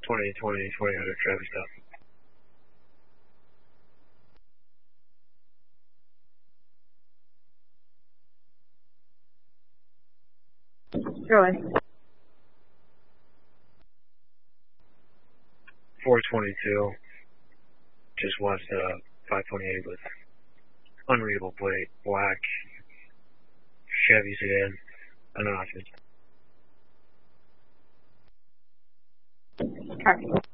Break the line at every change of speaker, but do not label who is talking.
2000 traffic stop.
Really?
422. Just watched 528 with unreadable plate, black, Chevy sedan, announcement.
Okay.